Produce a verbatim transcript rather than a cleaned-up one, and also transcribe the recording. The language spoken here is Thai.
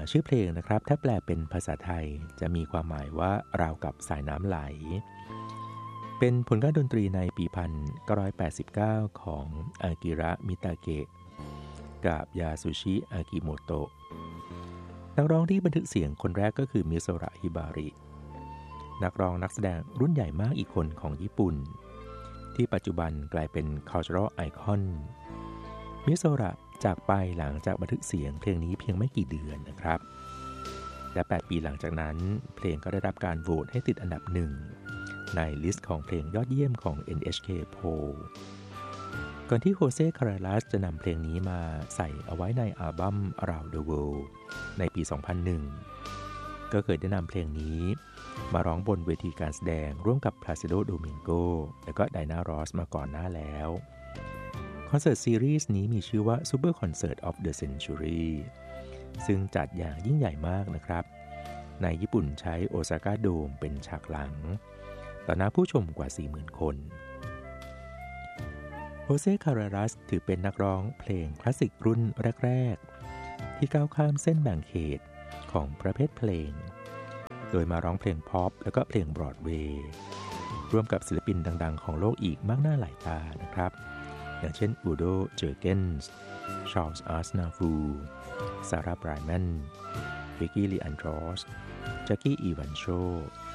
ชื่อเพลงนะครับถ้าแปลเป็นภาษาไทยจะมีความหมายว่าราวกับสายน้ำไหลเป็นผลงานดนตรีในปี หนึ่งพันเก้าร้อยแปดสิบเก้า ของอากิระมิตาเกะกับยาสุชิอากิโมโตะนักร้องที่บันทึกเสียงคนแรกก็คือมิโซระฮิบารินักร้องนักแสดงรุ่นใหญ่มากอีกคนของญี่ปุ่นที่ปัจจุบันกลายเป็น cultural icon มิโซระจากไปหลังจากบันทึกเสียงเพลงนี้เพียงไม่กี่เดือนนะครับและแปดปีหลังจากนั้นเพลงก็ได้รับการโหวตให้ติดอันดับหนึ่งในลิสต์ของเพลงยอดเยี่ยมของ เอ็น เอช เค Poll ก่อนที่โฮเซ่คาราลัสจะนำเพลงนี้มาใส่เอาไว้ในอัลบั้ม Around the World ในปี สองพันหนึ่ง ก็เคยได้นำเพลงนี้มาร้องบนเวทีการแสดงร่วมกับ Placido Domingo และก็ Diana Ross มาก่อนหน้าแล้วคอนเสิร์ตซีรีส์นี้มีชื่อว่า Super Concert of the Century ซึ่งจัดอย่างยิ่งใหญ่มากนะครับในญี่ปุ่นใช้โอซาก้าโดมเป็นฉากหลังต่อหน้าผู้ชมกว่า สี่หมื่น คนโฮเซ่คาราลัสถือเป็นนักร้องเพลงคลาสสิกรุ่นแรกๆที่ก้าวข้ามเส้นแบ่งเขตของประเภทเพลงโดยมาร้องเพลงพ็อปแล้วก็เพลงบรอดเวย์ร่วมกับศิลปินดังๆของโลกอีกมากหน้าหลายตานะครับอย่างเช่นอูโดเจอร์เกนส์ชาร์ลส์อาร์สนาฟูซาร่าไบรแมนวิกกี้ลีอันดรอสแจ็คกี้อีวันโช